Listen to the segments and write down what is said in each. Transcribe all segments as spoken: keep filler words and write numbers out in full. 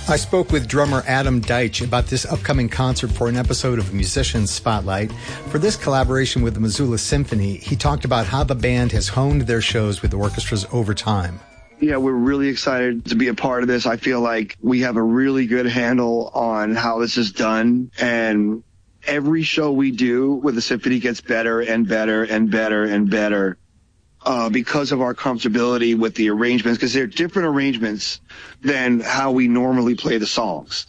I spoke with drummer Adam Deitch about this upcoming concert for an episode of Musicians Spotlight. For this collaboration with the Missoula Symphony, he talked about how the band has honed their shows with orchestras over time. Yeah, we're really excited to be a part of this. I feel like we have a really good handle on how this is done, and every show we do with the symphony gets better and better and better and better uh, because of our comfortability with the arrangements, because they're different arrangements than how we normally play the songs.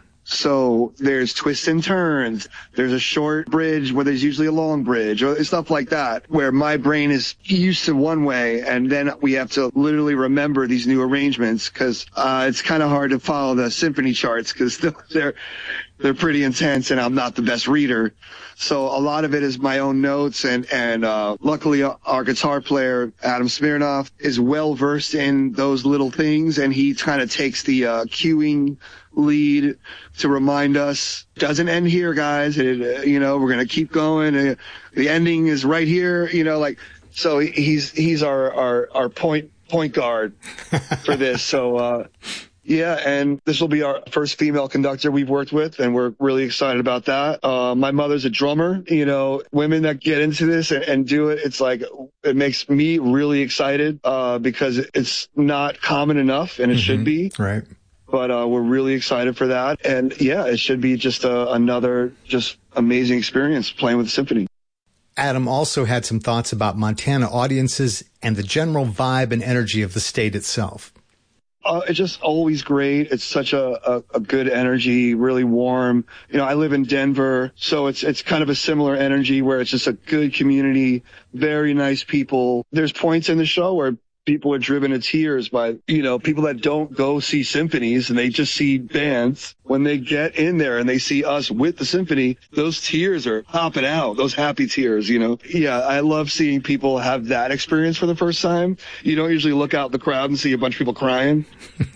So there's twists and turns. There's a short bridge where there's usually a long bridge, or stuff like that, where my brain is used to one way, and then we have to literally remember these new arrangements, because uh, it's kind of hard to follow the symphony charts, because they're they're pretty intense, and I'm not the best reader. So a lot of it is my own notes, and and uh, luckily our guitar player Adam Smirnoff is well versed in those little things, and he kind of takes the uh, cueing lead to remind us, doesn't end here, guys. It, uh, you know, we're gonna keep going. Uh, the ending is right here. You know, like, so he's he's our our our point point guard for this. So uh, yeah, and this will be our first female conductor we've worked with, and we're really excited about that. Uh, my mother's a drummer. You know, women that get into this and, and do it, it's like, it makes me really excited uh, because it's not common enough, and it mm-hmm. should be. Right. But uh, we're really excited for that. And yeah, it should be just a, another just amazing experience playing with the symphony. Adam also had some thoughts about Montana audiences and the general vibe and energy of the state itself. Uh, it's just always great. It's such a, a, a good energy, really warm. You know, I live in Denver, so it's it's kind of a similar energy where it's just a good community, very nice people. There's points in the show where people are driven to tears by, you know, people that don't go see symphonies and they just see bands. When they get in there and they see us with the symphony, those tears are popping out, those happy tears, you know. Yeah, I love seeing people have that experience for the first time. You don't usually look out in the crowd and see a bunch of people crying.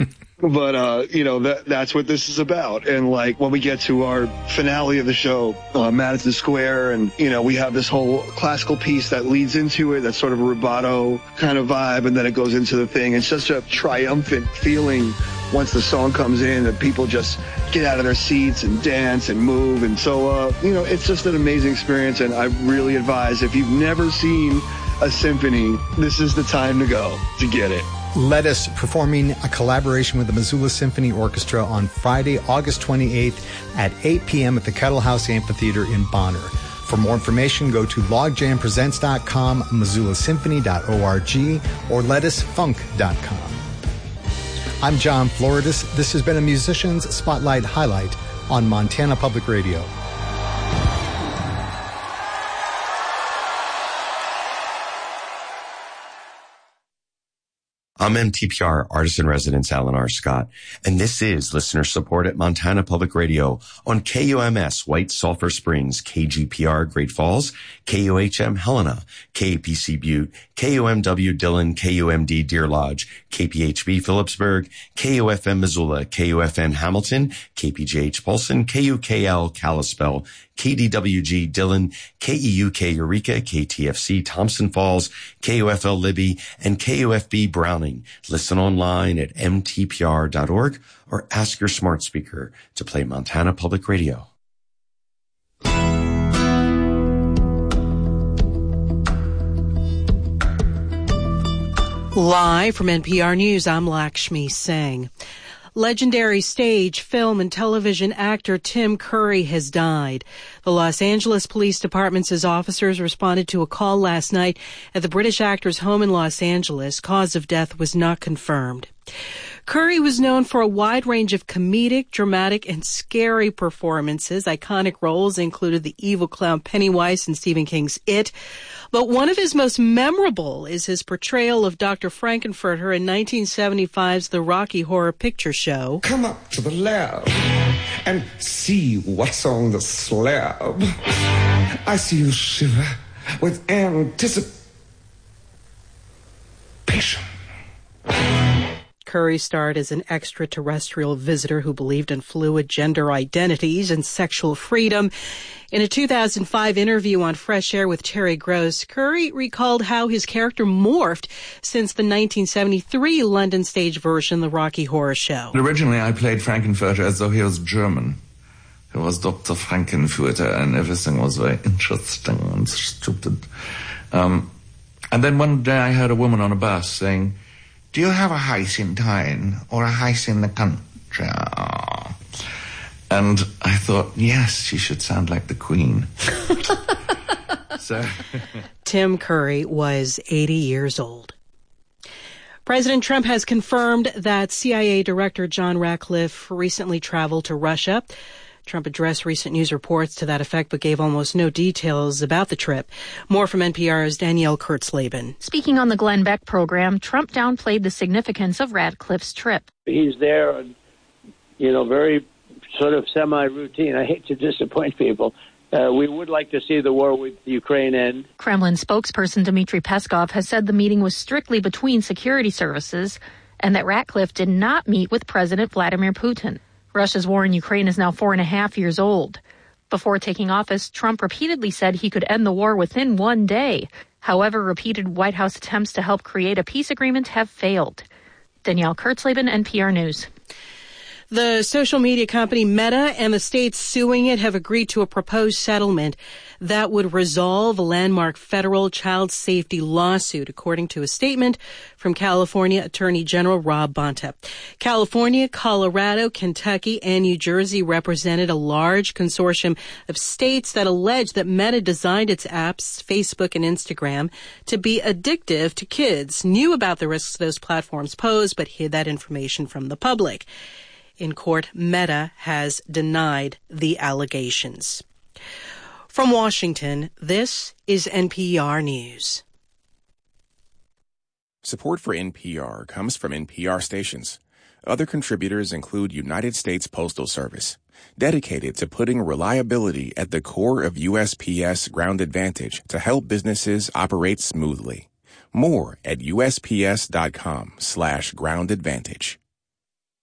But, uh, you know, that that's what this is about. And, like, when we get to our finale of the show, uh, Madison Square, and, you know, we have this whole classical piece that leads into it, that's sort of a rubato kind of vibe, and then it goes into the thing. It's such a triumphant feeling once the song comes in, that people just get out of their seats and dance and move. And so, uh, you know, it's just an amazing experience, and I really advise, if you've never seen a symphony, this is the time to go to get it. Lettuce performing a collaboration with the Missoula Symphony Orchestra on Friday, August twenty-eighth at eight p.m. at the Kettle House Amphitheater in Bonner. For more information, go to log jam presents dot com, missoula symphony dot org, or lettuce funk dot com. I'm John Floridis. This has been a Musicians Spotlight highlight on Montana Public Radio. I'm M T P R Artist-in-Residence Alan R. Scott, and this is listener support at Montana Public Radio on K U M S White Sulphur Springs, K G P R Great Falls, K U H M Helena, K A P C Butte, K U M W Dillon, K U M D Deer Lodge, K P H B Phillipsburg, K U F M Missoula, K U F N Hamilton, K P J H Polson, K U K L Kalispell, K D W G Dillon, K E U K Eureka, K T F C Thompson Falls, K U F L Libby, and K U F B Browning. Listen online at m t p r dot org or ask your smart speaker to play Montana Public Radio. Live from N P R News, I'm Lakshmi Singh. Legendary stage, film, and television actor Tim Curry has died. The Los Angeles Police Department says officers responded to a call last night at the British actor's home in Los Angeles. Cause of death was not confirmed. Curry was known for a wide range of comedic, dramatic, and scary performances. Iconic roles included the evil clown Pennywise in Stephen King's It. But one of his most memorable is his portrayal of Doctor Frankenfurter in nineteen seventy-five's The Rocky Horror Picture Show. Come up to the lab and see what's on the slab. I see you shiver with anticipation. Curry starred as an extraterrestrial visitor who believed in fluid gender identities and sexual freedom. In a two thousand five interview on Fresh Air with Terry Gross, Curry recalled how his character morphed since the nineteen seventy-three London stage version, The Rocky Horror Show. Originally, I played Frankenfurter as though he was German. He was Doctor Frankenfurter, and everything was very interesting and stupid. Um, and then one day I heard a woman on a bus saying, "Do you have a house in town or a house in the country?" And I thought, yes, she should sound like the Queen. so, Tim Curry was eighty years old. President Trump has confirmed that C I A Director John Ratcliffe recently traveled to Russia. Trump addressed recent news reports to that effect, but gave almost no details about the trip. More from N P R's Danielle Kurtzleben. Speaking on the Glenn Beck program, Trump downplayed the significance of Ratcliffe's trip. He's there, and, you know, very sort of semi-routine. I hate to disappoint people. Uh, we would like to see the war with Ukraine end. Kremlin spokesperson Dmitry Peskov has said the meeting was strictly between security services and that Ratcliffe did not meet with President Vladimir Putin. Russia's war in Ukraine is now four and a half years old. Before taking office, Trump repeatedly said he could end the war within one day. However, repeated White House attempts to help create a peace agreement have failed. Danielle Kurtzleben, N P R News. The social media company Meta and the states suing it have agreed to a proposed settlement that would resolve a landmark federal child safety lawsuit, according to a statement from California Attorney General Rob Bonta. California, Colorado, Kentucky, and New Jersey represented a large consortium of states that allege that Meta designed its apps, Facebook and Instagram, to be addictive to kids, knew about the risks those platforms pose, but hid that information from the public. In court, Meta has denied the allegations. From Washington, this is N P R News. Support for N P R comes from N P R stations. Other contributors include United States Postal Service, dedicated to putting reliability at the core of U S P S Ground Advantage to help businesses operate smoothly. More at U S P S dot com slash ground advantage.